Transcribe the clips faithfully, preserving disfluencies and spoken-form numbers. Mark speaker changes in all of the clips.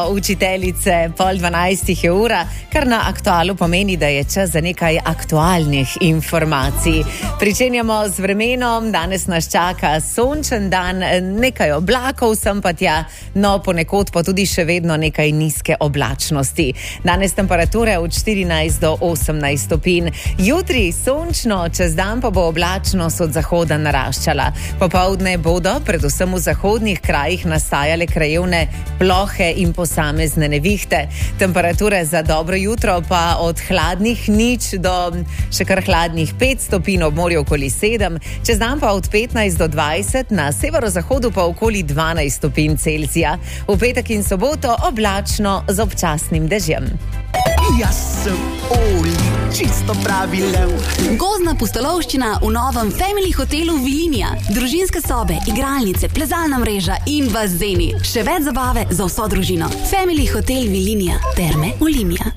Speaker 1: Učiteljice, pol dvanajstih je ura, kar na Aktualu pomeni, da je čas za nekaj aktualnih informacij. Pričenjamo z vremenom, danes nas čaka sončen dan, nekaj oblakov sem pa tja, no ponekod pa tudi še vedno nekaj nizke oblačnosti. Danes temperature od štirinajst do osemnajst stopinj, jutri sončno, čez dan pa bo oblačnost od zahoda naraščala. Popoldne bodo predvsem v zahodnih krajih nastajale krajevne plohe in posamezne nevihte. Temperature za dobro jutro pa od hladnih nič do še kar hladnih pet stopinj, ob morju okoli sedem, čez dan pa od petnajst do dvajset, na severozahodu pa okoli dvanajst stopinj Celzija. V petek in soboto oblačno z občasnim dežjem.
Speaker 2: Jaz sem Oli, čisto pravi lev.
Speaker 3: Gozdna pustolovščina v novem Family hotelu Vilinija. Družinske sobe, igralnice, plezalna mreža in bazeni. Še več zabave za vso družino. Family hotel Vilinija. Terme Olimia.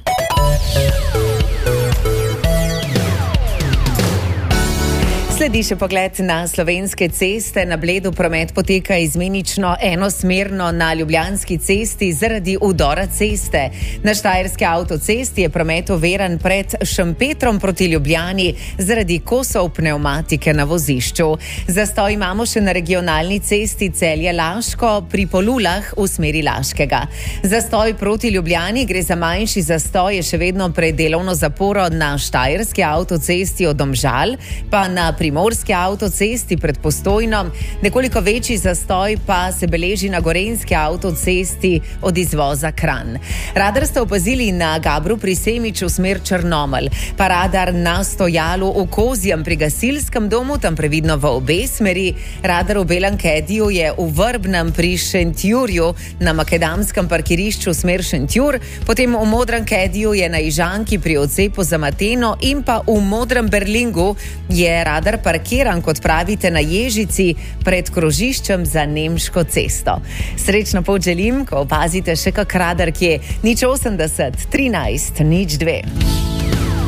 Speaker 1: Sledi še pogled na slovenske ceste. Na Bledu promet poteka izmenično enosmerno na Ljubljanski cesti zaradi vdora ceste. Na Štajerski avtocesti je promet oviran pred Šempetrom proti Ljubljani zaradi kosov pnevmatike na vozišču. Zastoj imamo še na regionalni cesti Celje-Laško pri Polulah v smeri Laškega. Zastoj proti Ljubljani, gre za manjši zastoj, je še vedno pred delovno zaporo na Štajerski avtocesti od Domžal, pa na Primorski avtocesti pred Postojno, nekoliko večji zastoj pa se beleži na Gorenjski avtocesti od izvoza Kranj. Radar ste opazili na Gabru pri Semiču smer Črnomelj, pa radar na stojalu v Kozjem pri gasilskem domu, tam previdno v obe smeri. Radar v Belem Kediju je v Vrbnem pri Šentjurju na makadamskem parkirišču smer Šentjur, potem v Modrem Kediju je na Ižanki pri odcepu za Mateno in pa v Modrem Berlingu je radar parkiran, kot pravite, na Ježici pred krožiščem za Nemško cesto. Srečno pot želim, ko opazite še kak radar, ki je nič osemdeset, trinajst, nič dve.